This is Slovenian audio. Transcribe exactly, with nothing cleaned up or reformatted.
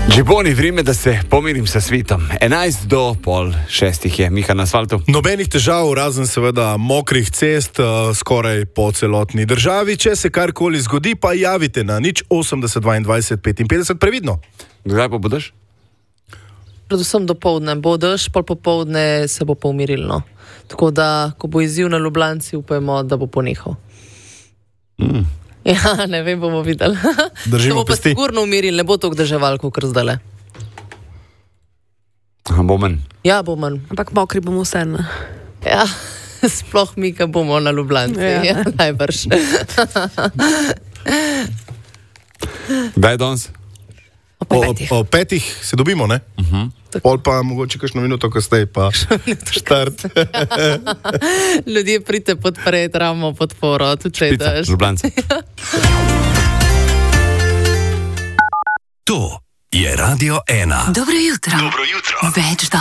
Džiboni, vrime, da se pomirim sa svitom. enajst do pol šestih je, Miha na asfaltu. Nobenih težav, razen seveda mokrih cest, uh, skoraj po celotni državi. Če se karkoli zgodi, pa javite na nič osemdeset dvaindvajset petinpetdeset, previdno. Kdaj pa bodoš? Predvsem do povdne bodoš, pol popovdne se bo pa umirilno. Tako da, ko bo izziv na Ljubljanci, upajmo, da bo ponehal. Mm. Ja, ne vem, bomo videli. Držimo pesti. Se bo pa sigurno umiril, ne bo to deževal, kot zdajle. Bo manj. Ja, bo manj. Ampak mokri bomo vse. Ja, sploh mi, ki bomo na Ljubljanci. Ja, ja najbrž. Kdaj je danes? O, o petih se dobimo, ne? Uh-huh. Pol pa mogoče kakšno minuto kasneje pa štart. Ljudje pridite podpreti ramo podporo, tudi če ideš. Ljubljanci. To je Radio ena. Dobro jutro. Dobro jutro. Več